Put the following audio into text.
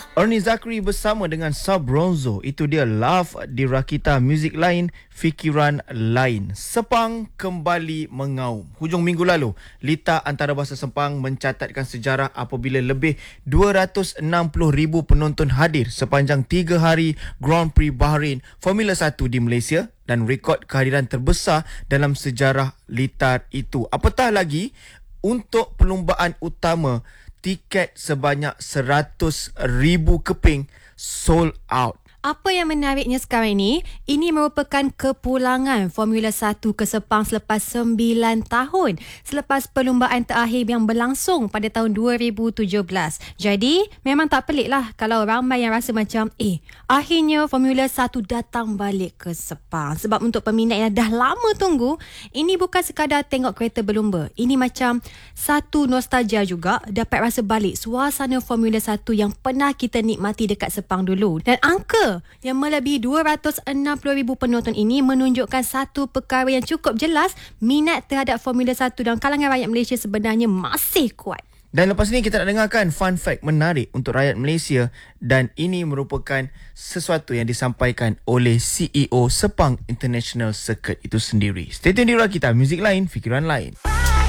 Ernie Zakri bersama dengan Sab Bronzo. Itu dia Love di Rakita Music Lain, Fikiran Lain. Sepang kembali mengaum. Hujung minggu lalu, Lita Antarabangsa Sepang mencatatkan sejarah apabila lebih 260,000 penonton hadir sepanjang 3 hari Grand Prix Bahrain Formula 1 di Malaysia dan rekod kehadiran terbesar dalam sejarah Lita itu. Apatah lagi, untuk perlumbaan utama, tiket sebanyak 100,000 keping sold out. Apa yang menariknya sekarang ini merupakan kepulangan Formula 1 ke Sepang selepas 9 tahun. Selepas perlumbaan terakhir yang berlangsung pada tahun 2017. Jadi, memang tak pelik lah kalau ramai yang rasa macam, akhirnya Formula 1 datang balik ke Sepang. Sebab untuk peminat yang dah lama tunggu, ini bukan sekadar tengok kereta berlumba. Ini macam satu nostalgia juga, dapat rasa balik suasana Formula 1 yang pernah kita nikmati dekat Sepang dulu. Dan angka yang melebihi 260,000 penonton ini menunjukkan satu perkara yang cukup jelas, minat terhadap Formula 1 dalam kalangan rakyat Malaysia sebenarnya masih kuat. Dan lepas ni kita nak dengarkan fun fact menarik untuk rakyat Malaysia, dan ini merupakan sesuatu yang disampaikan oleh CEO Sepang International Circuit itu sendiri. Stay tune di Rakita Music Lain, Fikiran Lain.